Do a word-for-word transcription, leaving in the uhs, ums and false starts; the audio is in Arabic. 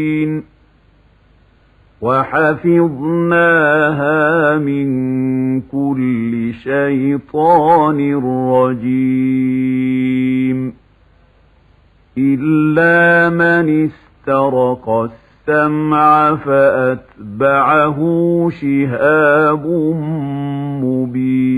وحفظناها من كل شيطان رجيم إلا من استرق السمع فأتبعه شهاب مبين